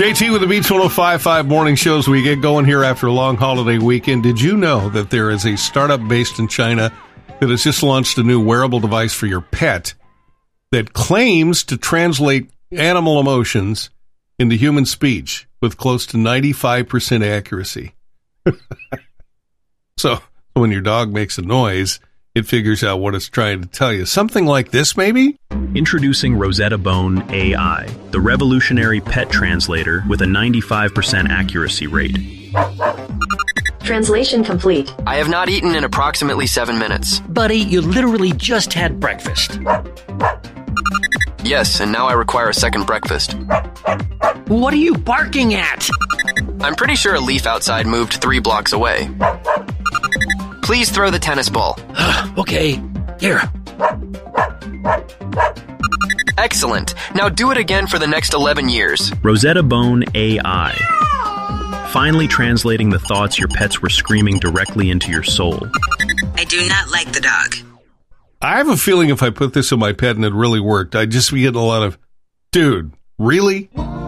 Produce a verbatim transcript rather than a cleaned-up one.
J T with the Beats one oh five point five morning shows. We get going here after a long holiday weekend. Did you know that there is a startup based in China that has just launched a new wearable device for your pet that claims to translate animal emotions into human speech with close to ninety-five percent accuracy? So when your dog makes a noise, it figures out what it's trying to tell you. Something like this, maybe? Introducing Rosetta Bone A I, the revolutionary pet translator with a ninety-five percent accuracy rate. Translation complete. I have not eaten in approximately seven minutes. Buddy, you literally just had breakfast. Yes, and now I require a second breakfast. What are you barking at? I'm pretty sure a leaf outside moved three blocks away. Please throw the tennis ball. Okay, here. Excellent. Now do it again for the next eleven years. Rosetta Bone A I. Finally translating the thoughts your pets were screaming directly into your soul. I do not like the dog. I have a feeling if I put this on my pet and it really worked, I'd just be getting a lot of, dude, really?